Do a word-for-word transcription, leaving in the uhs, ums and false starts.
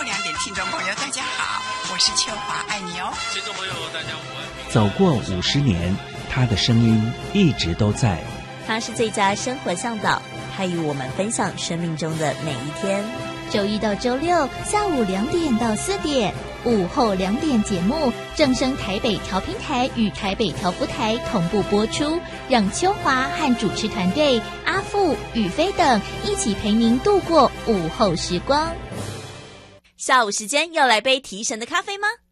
两点听众朋友大家好，我是秋华，爱你哦。 听众朋友大家午安。 走过五十年，他的声音一直都在。 他是最佳生活向导，他与我们分享生命中的每一天。 周一到周六下午两点到四点，午后两点节目正声台北调频台与台北调福台同步播出，让秋华和主持团队阿富、宇飞等一起陪您度过午后时光。 下午时间要来杯提神的咖啡吗？